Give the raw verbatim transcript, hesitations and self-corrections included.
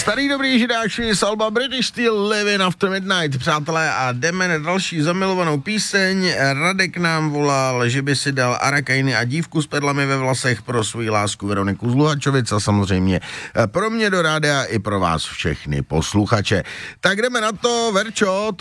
Starý dobrý židáši z alba British Steel Living After Midnight, přátelé, a jdeme na další zamilovanou píseň. Radek nám volal, že by si dal Arakajny a dívku s perlami ve vlasech pro svou lásku Veroniku z Luhačovic a samozřejmě pro mě do rádia i pro vás všechny posluchače. Tak jdeme na to, Verčo.